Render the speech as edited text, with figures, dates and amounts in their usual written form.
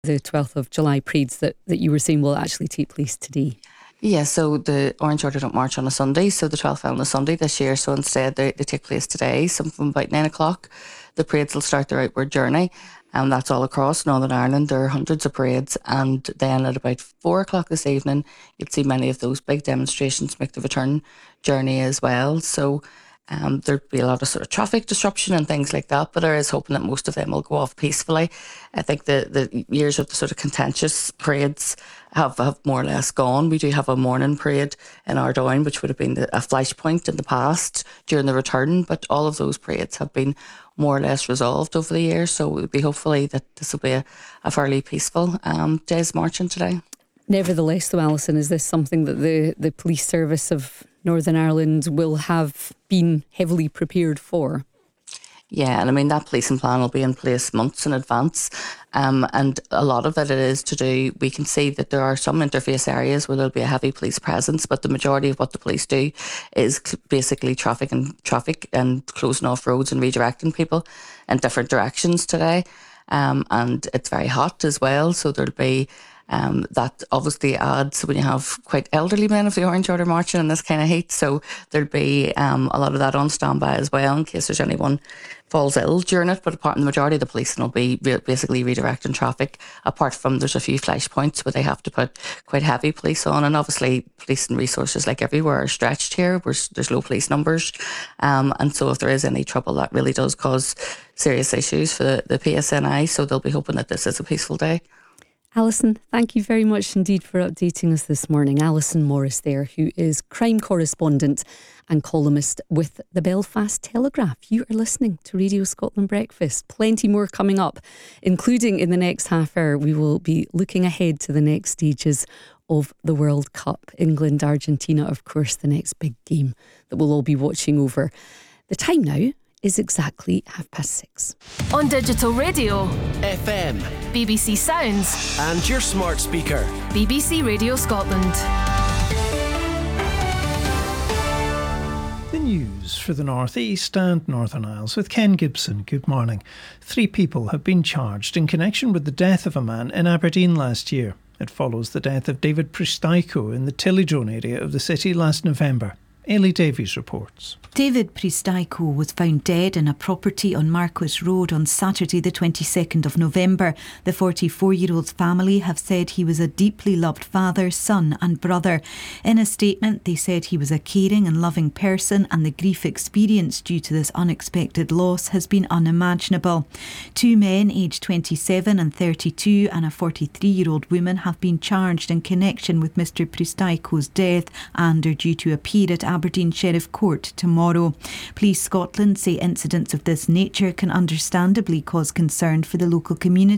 The 12th of July parades that you were saying will actually take place today. Yeah, so the Orange Order don't march on a Sunday, so the 12th fell on a Sunday this year, so instead they take place today, some from about 9 o'clock. The parades will start their outward journey, and that's all across Northern Ireland. There are hundreds of parades, and then at about 4 o'clock this evening, you'll see many of those big demonstrations make the return journey as well. So there'd be a lot of sort of traffic disruption and things like that, but I is hoping that most of them will go off peacefully. I think the years of the sort of contentious parades have more or less gone. We do have a morning parade in Ardoyne, which would have been a flashpoint in the past during the return, but all of those parades have been more or less resolved over the years, so we'll be hopefully that this will be a fairly peaceful day's marching today. Nevertheless, though, Alison, is this something that the police service of Northern Ireland will have been heavily prepared for? Yeah, and I mean, that policing plan will be in place months in advance. And a lot of it is to do, we can see that there are some interface areas where there'll be a heavy police presence, but the majority of what the police do is basically traffic and closing off roads and redirecting people in different directions today. And it's very hot as well, so there'll be that obviously adds when you have quite elderly men of the Orange Order marching in this kind of heat, so there'll be a lot of that on standby as well in case there's anyone falls ill during it. But apart from the majority of the policing will be basically redirecting traffic, apart from there's a few flash points where they have to put quite heavy police on, and obviously police and resources like everywhere are stretched here where there's low police numbers, and so if there is any trouble that really does cause serious issues for the PSNI, so they'll be hoping that this is a peaceful day. Alison, thank you very much indeed for updating us this morning. Alison Morris there, who is crime correspondent and columnist with the Belfast Telegraph. You are listening to Radio Scotland Breakfast. Plenty more coming up, including in the next half hour. We will be looking ahead to the next stages of the World Cup. England, Argentina, of course, the next big game that we'll all be watching over. The time now is exactly 6:30. On digital radio, FM, BBC Sounds, and your smart speaker, BBC Radio Scotland. The news for the North East and Northern Isles with Ken Gibson. Good morning. 3 people have been charged in connection with the death of a man in Aberdeen last year. It follows the death of David Pristaiko in the Tillydrone area of the city last November. Ailey Davies reports. David Pristaiko was found dead in a property on Marquis Road on Saturday the 22nd of November. The 44-year-old's family have said he was a deeply loved father, son and brother. In a statement, they said he was a caring and loving person and the grief experienced due to this unexpected loss has been unimaginable. 2 men aged 27 and 32 and a 43-year-old woman have been charged in connection with Mr Pristaiko's death and are due to appear at Aberdeen Sheriff Court tomorrow. Police Scotland say incidents of this nature can understandably cause concern for the local community.